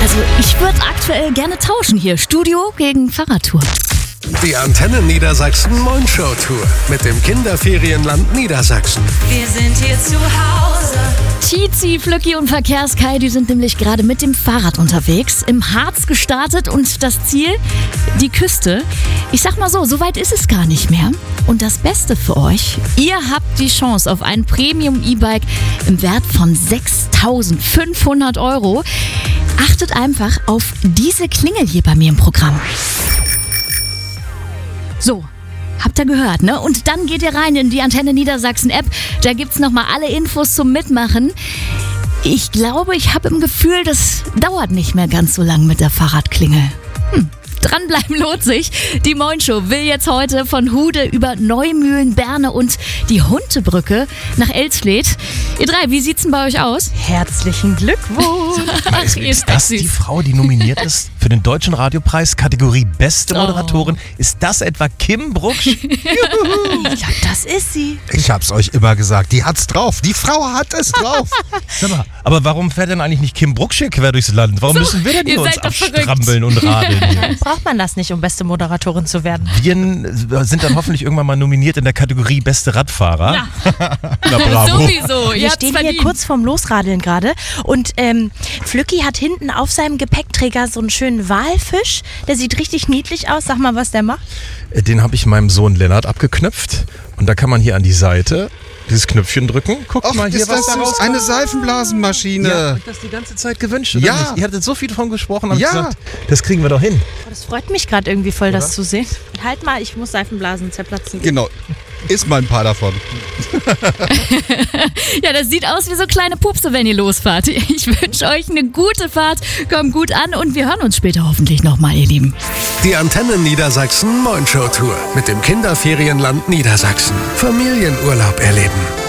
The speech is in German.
Also ich würde aktuell gerne tauschen hier. Studio gegen Fahrradtour. Die Antenne Niedersachsen Moin-Show Tour mit dem Kinderferienland Niedersachsen. Wir sind hier zu Hause. Tizi, Flücki und Verkehrskai, die sind nämlich gerade mit dem Fahrrad unterwegs, im Harz gestartet und das Ziel, die Küste. Ich sag mal so weit ist es gar nicht mehr. Und das Beste für euch, ihr habt die Chance auf ein Premium-E-Bike im Wert von 6.500 €. Achtet einfach auf diese Klingel hier bei mir im Programm. So, habt ihr gehört, ne? Und dann geht ihr rein in die Antenne Niedersachsen App. Da gibt's nochmal alle Infos zum Mitmachen. Ich glaube, ich habe im Gefühl, das dauert nicht mehr ganz so lang mit der Fahrradklingel. Dranbleiben lohnt sich. Die Moin-Show will jetzt heute von Hude über Neumühlen, Berne und die Huntebrücke nach Elsleth. Ihr drei, wie sieht's denn bei euch aus? Herzlichen Glückwunsch. Ist das die Frau, die nominiert ist für den Deutschen Radiopreis Kategorie Beste Moderatorin? Ist das etwa Kim Brucksch? Ich glaube, das ist sie. Ich hab's euch immer gesagt, die hat's drauf. Die Frau hat es drauf. Sag mal, aber warum fährt denn eigentlich nicht Kim Brucksch hier quer durchs Land? Warum müssen wir denn ihr hier uns seid doch verrückt. abstrampeln und radeln hier? Braucht man das nicht, um beste Moderatorin zu werden? Wir sind dann hoffentlich irgendwann mal nominiert in der Kategorie Beste Radfahrer. Ja. Na bravo. Sowieso, ihr Wir habt's stehen hier verdient. kurz vorm Losradeln gerade und Flücki hat hinten auf seinem Gepäckträger so einen schönen Walfisch. Der sieht richtig niedlich aus. Sag mal, was der macht. Den habe ich meinem Sohn Lennart abgeknöpft. Und da kann man hier an die Seite dieses Knöpfchen drücken. Guckt mal hier, ist das was da süß? rauskommt. Eine Seifenblasenmaschine. Ja, hab ich das die ganze Zeit gewünscht. Oder Ja. nicht? Ihr hattet so viel davon gesprochen. Hab ich Ja. gesagt, das kriegen wir doch hin. Das freut mich gerade irgendwie voll, das zu sehen. Halt mal, ich muss Seifenblasen zerplatzen. Genau. Ist mal ein paar davon. Ja, das sieht aus wie so kleine Pupse, wenn ihr losfahrt. Ich wünsche euch eine gute Fahrt, kommt gut an und wir hören uns später hoffentlich nochmal, ihr Lieben. Die Antenne Niedersachsen Moin-Show Tour mit dem Kinderferienland Niedersachsen. Familienurlaub erleben.